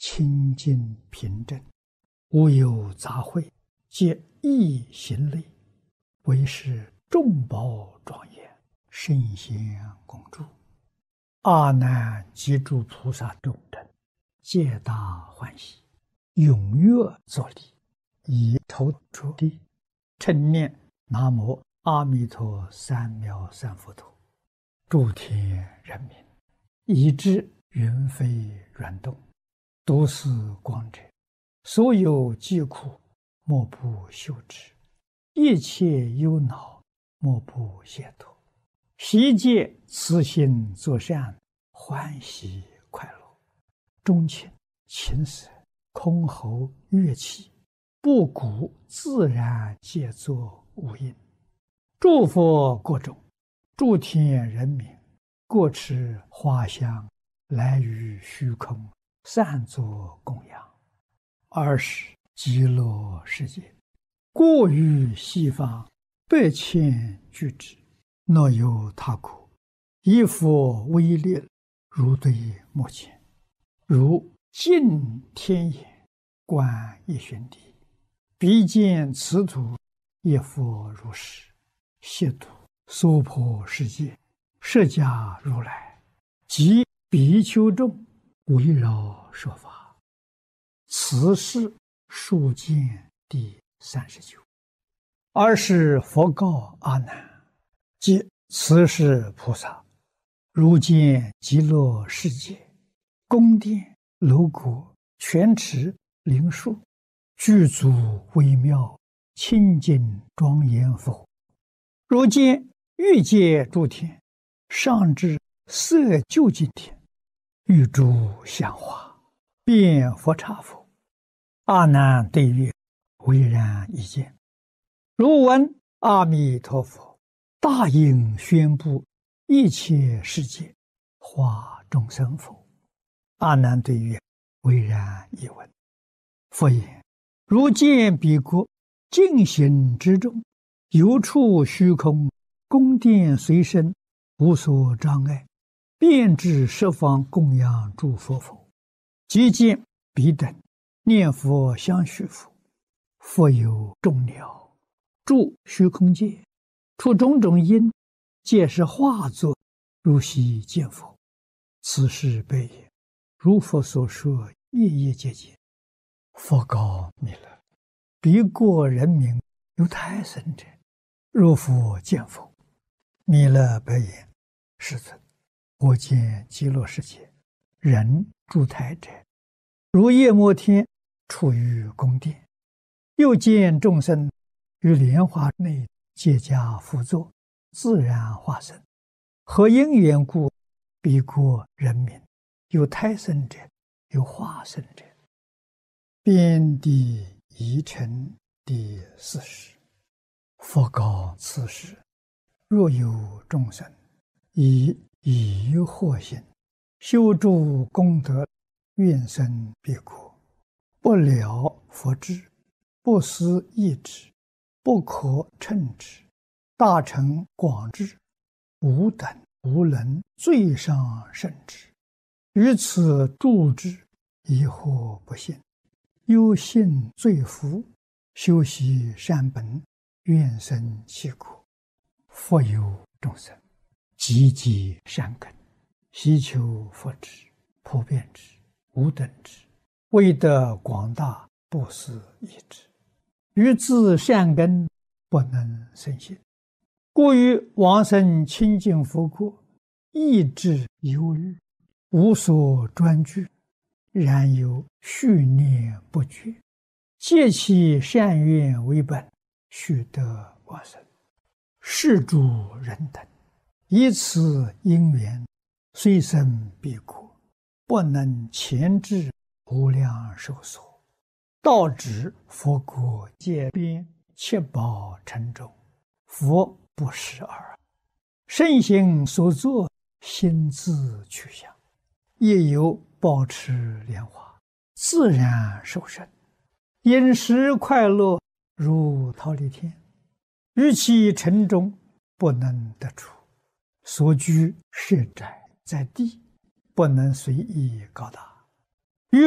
清净平正，无有杂秽，皆一行类，为是众宝庄严，圣贤共住。阿难及诸菩萨众等，皆大欢喜，踊跃作礼，以头着地，称念南无阿弥陀三藐三佛陀。诸天人民，以至云飞软动，都是光者，所有疾苦，莫不休止；一切忧恼，莫不解脱。悉皆慈心作善，欢喜快乐。钟磬、琴瑟、箜篌、乐器，不鼓自然皆作无音。诸佛国中，诸天人民，各持花香，来于虚空，散作供养。尔时极乐世界，过于西方8,000俱胝，若有他国，以佛威力，如对目前，如镜天眼，观一旬地，必见此土，一佛如是，悉土娑婆世界，释迦如来及比丘众，围绕说法。此是数见第39。尔时佛告阿难：即此是菩萨，如见极乐世界，宫殿、楼阁、泉池、灵树，具足微妙，清净庄严佛。如见欲界诸天，上至色究竟天，欲诸香花，遍佛刹佛。阿难对曰：唯然一见。如闻阿弥陀佛大应宣布一切世界，化众生否？阿难对曰：唯然一闻。佛言：如见彼国净行之中，游处虚空，宫殿随身，无所障碍，遍至十方供养诸佛否？即见彼等念佛相续佛，佛有众鸟住虚空界，出种种因，皆是化作，如悉见佛。此事悲也。如佛所说，夜夜皆见。佛告弥勒：彼国人民有胎生者，若复见佛。弥勒白言：世尊，我见极乐世界人住胎者，如夜摩天处于宫殿，又见众生于莲花内皆加趺坐，自然化身。何因缘故？彼国人民有胎生者，有化身者。遍地疑尘第40。佛告此时：若有众生以疑惑心修诸功德，愿生彼国，不了佛智，不思议之，不可称之，大乘广智，无等无能，最上甚至。于此住之，疑惑不信，忧信罪福，修习善本，愿生其国。佛有众生，积极善根，希求佛智，普遍之，无等之，为得广大，不思议之。于自善根，不能生信，故于往生清净佛国，意志忧虑，无所专具，然有续念不绝，借其善愿为本，须得往生。是诸人等，以此因缘，虽生彼国，不能前至无量寿所，到指佛国界边七宝城中，佛不识耳。圣行所作，心自去向，亦有保持莲花，自然受生，饮食快乐，如忉利天。于其城中，不能得出，所居设宅在地，不能随意高大。